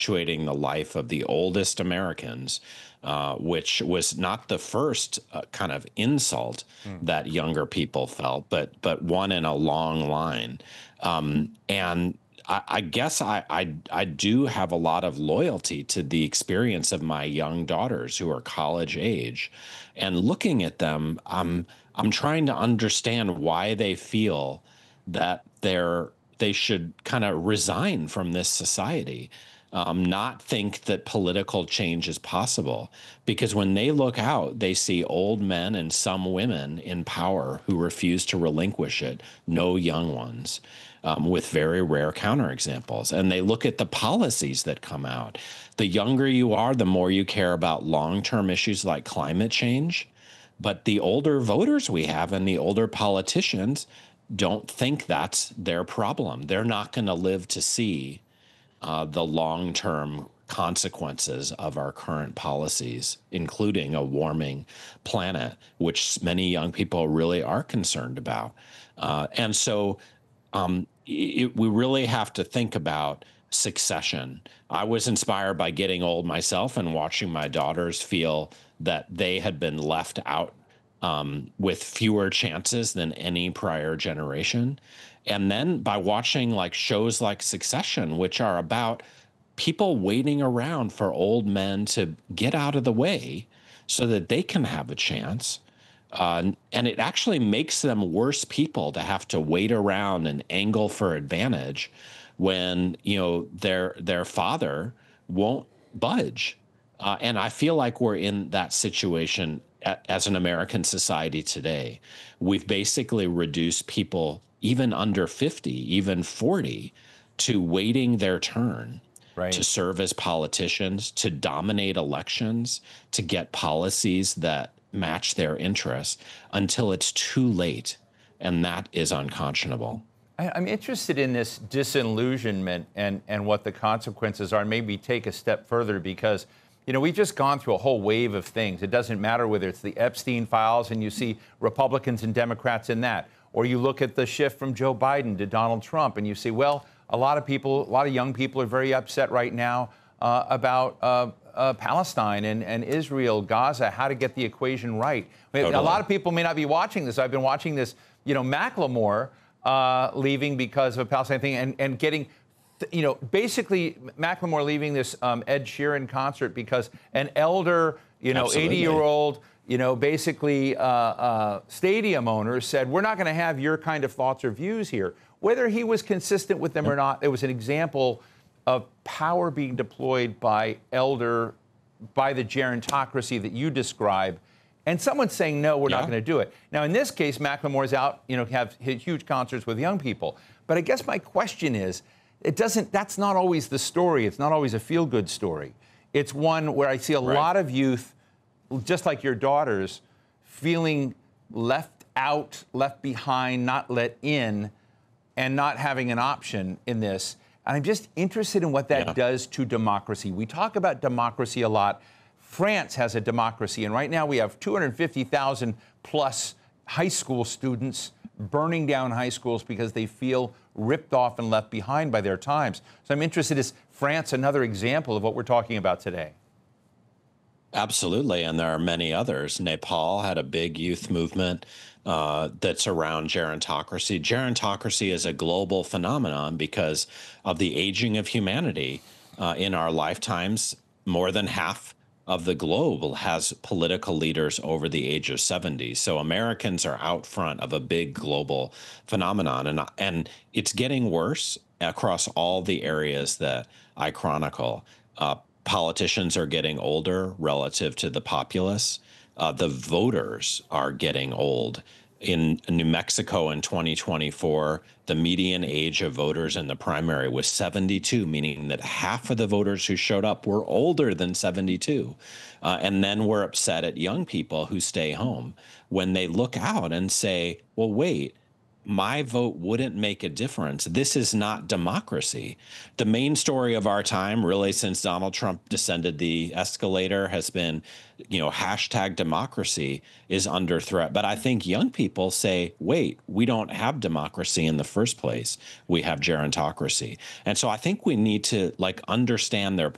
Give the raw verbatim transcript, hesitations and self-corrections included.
perpetuating the life of the oldest Americans, uh, which was not the first uh, kind of insult Mm. that younger people felt, but but one in a long line. Um, and I, I guess I, I I do have a lot of loyalty to the experience of my young daughters who are college age, and looking at them, I'm I'm trying to understand why they feel that they're they should kind of resign from this society, um, not think that political change is possible. Because when they look out, they see old men and some women in power who refuse to relinquish it, no young ones, um, with very rare counterexamples. And they look at the policies that come out. The younger you are, the more you care about long term issues like climate change. But the older voters we have and the older politicians don't think that's their problem. They're not going to live to see uh, the long term consequences of our current policies, including a warming planet, which many young people really are concerned about. Uh, and so um, it, we really have to think about succession. I was inspired by getting old myself and watching my daughters feel that they had been left out, um, with fewer chances than any prior generation. And then by watching like shows like Succession, which are about people waiting around for old men to get out of the way so that they can have a chance. Uh, and it actually makes them worse people to have to wait around and angle for advantage when, you know, their their father won't budge. Uh, and I feel like we're in that situation a- as an American society today. We've basically reduced people even under fifty, even forty, to waiting their turn to Right. serve as politicians, to dominate elections, to get policies that match their interests until it's too late. And that is unconscionable. I, I'm interested in this disillusionment and, and what the consequences are. Maybe take a step further because, you know, we've just gone through a whole wave of things. It doesn't matter whether it's the Epstein files and you see Republicans and Democrats in that, or you look at the shift from Joe Biden to Donald Trump and you see, well, a lot of people, a lot of young people are very upset right now uh, about uh, uh, Palestine and, and Israel, Gaza, how to get the equation right. I mean, a Totally. lot of people may not be watching this. I've been watching this, you know, Macklemore uh, leaving because of a Palestine thing and, and getting, you know, basically Macklemore leaving this um, Ed Sheeran concert because an elder, you know, Absolutely. eighty-year-old, you know, basically uh, uh, stadium owner said, we're not going to have your kind of thoughts or views here. Whether he was consistent with them or not, it was an example of power being deployed by elder, by the gerontocracy that you describe, and someone saying, no, we're not Yeah. going to do it. Now, in this case, Macklemore's out, you know, have huge concerts with young people. But I guess my question is, it doesn't, that's not always the story. It's not always a feel-good story. It's one where I see a Right. lot of youth, just like your daughters, feeling left out, left behind, not let in, and not having an option in this. And I'm just interested in what that Yeah. does to democracy. We talk about democracy a lot. France has a democracy, and right now we have two hundred fifty thousand plus high school students burning down high schools because they feel ripped off and left behind by their times. So I'm interested, is France another example of what we're talking about today? Absolutely, and there are many others. Nepal had a big youth movement uh, that's around gerontocracy. Gerontocracy is a global phenomenon because of the aging of humanity. Uh, in our lifetimes, more than half of the globe has political leaders over the age of seventy. So Americans are out front of a big global phenomenon, and and it's getting worse across all the areas that I chronicle. Uh, politicians are getting older relative to the populace. Uh, the voters are getting old. In New Mexico in twenty twenty-four, the median age of voters in the primary was seventy-two, meaning that half of the voters who showed up were older than seventy-two. Uh, and then we're upset at young people who stay home when they look out and say, well, wait, my vote wouldn't make a difference. This is not democracy. The main story of our time, really, since Donald Trump descended the escalator, has been, you know, hashtag democracy is under threat. But I think young people say, wait, we don't have democracy in the first place. We have gerontocracy. And so I think we need to like understand their